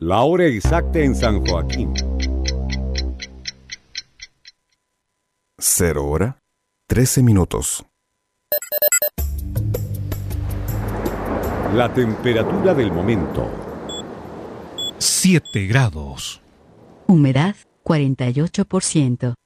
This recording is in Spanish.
La hora exacta en San Joaquín. 0:13. La temperatura del momento. 7 grados. Humedad 48%.